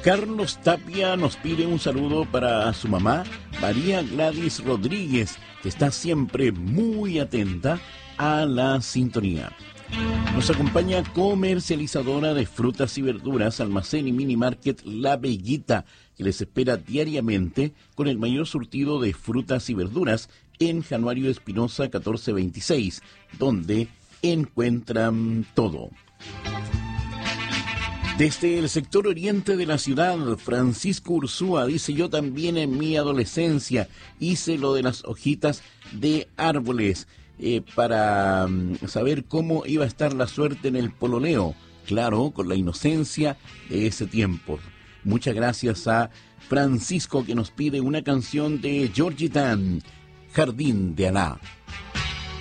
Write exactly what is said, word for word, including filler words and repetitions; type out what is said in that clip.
Carlos Tapia nos pide un saludo para su mamá, María Gladys Rodríguez, que está siempre muy atenta a la sintonía. Nos acompaña comercializadora de frutas y verduras, almacén y mini market La Veguita, que les espera diariamente con el mayor surtido de frutas y verduras en Januario Espinosa catorce veintiséis, donde encuentran todo. Desde el sector oriente de la ciudad, Francisco Ursúa dice: yo también en mi adolescencia hice lo de las hojitas de árboles eh, para um, saber cómo iba a estar la suerte en el pololeo. Claro, con la inocencia de ese tiempo. Muchas gracias a Francisco, que nos pide una canción de Georgie Dan, Jardín de Alá.